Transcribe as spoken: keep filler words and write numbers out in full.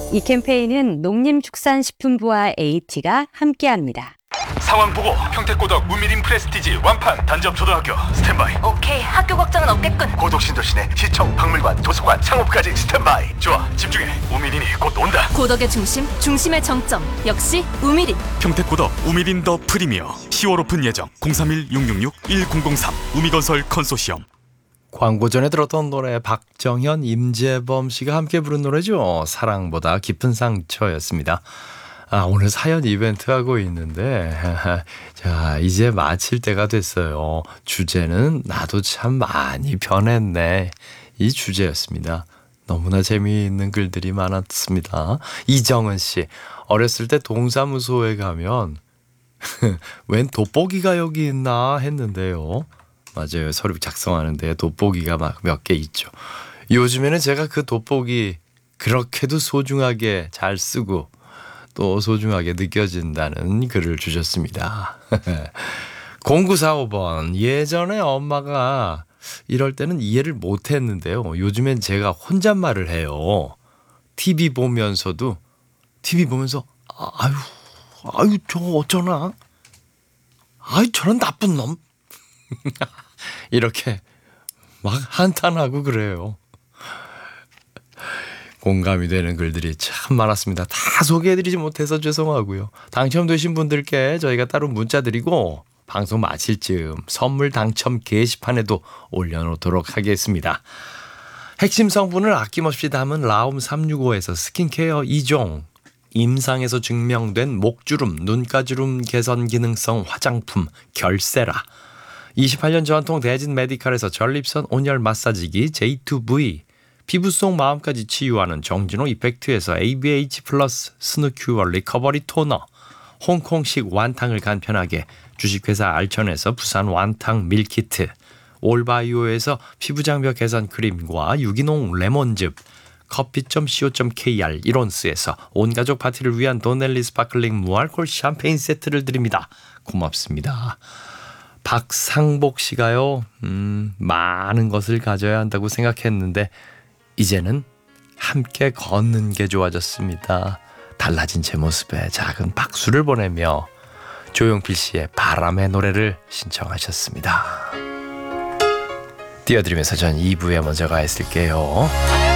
이 캠페인은 농림축산식품부와 에이티가 함께합니다. 상황 보고 평택고덕 우미림 프레스티지 완판 단접 초등학교 스탠바이. 오케이, 학교 걱정은 없겠군. 고덕신도 시내 시청 박물관 도서관 창업까지 스탠바이. 좋아, 집중해. 우미린이 곧 온다. 고덕의 중심, 중심의 정점. 역시 우미린. 평택고덕 우미린 더 프리미어 시월 오픈 예정. 공삼일 육육육 일공공삼 우미건설 컨소시엄. 광고 전에 들었던 노래 박정현, 임재범 씨가 함께 부른 노래죠. 사랑보다 깊은 상처였습니다. 아, 오늘 사연 이벤트 하고 있는데 자, 이제 마칠 때가 됐어요. 주제는 나도 참 많이 변했네. 이 주제였습니다. 너무나 재미있는 글들이 많았습니다. 이정은 씨, 어렸을 때 동사무소에 가면 웬 돋보기가 여기 있나 했는데요. 맞아요. 서류 작성하는데 돋보기가 막 몇 개 있죠. 요즘에는 제가 그 돋보기 그렇게도 소중하게 잘 쓰고 또 소중하게 느껴진다는 글을 주셨습니다. 공구사오 번, 예전에 엄마가 이럴 때는 이해를 못했는데요. 요즘엔 제가 혼잣말을 해요. 티비 보면서도 티비 보면서 아유 아유 저 어쩌나 아유 저런 나쁜 놈 이렇게 막 한탄하고 그래요. 공감이 되는 글들이 참 많았습니다. 다 소개해드리지 못해서 죄송하고요. 당첨되신 분들께 저희가 따로 문자 드리고 방송 마칠 즈음 선물 당첨 게시판에도 올려놓도록 하겠습니다. 핵심 성분을 아낌없이 담은 라움 삼육오에서 스킨케어 이 종, 임상에서 증명된 목주름, 눈가주름 개선 기능성 화장품 결세라, 이십팔 년 전통 대진 메디칼에서 전립선 온열 마사지기 제이 투 브이, 피부 속 마음까지 치유하는 정진호 이펙트에서 에이비에이치 플러스 스누큐어 리커버리 토너, 홍콩식 완탕을 간편하게 주식회사 알천에서 부산 완탕 밀키트, 올바이오에서 피부장벽 개선 크림과 유기농 레몬즙, 커피 닷 씨오 닷 케이알 이론스에서 온가족 파티를 위한 도넬리 스파클링 무알콜 샴페인 세트를 드립니다. 고맙습니다. 박상복 씨가요, 음, 많은 것을 가져야 한다고 생각했는데 이제는 함께 걷는 게 좋아졌습니다. 달라진 제 모습에 작은 박수를 보내며 조용필 씨의 바람의 노래를 신청하셨습니다. 띄워드리면서 전 이 부에 먼저 가 있을게요.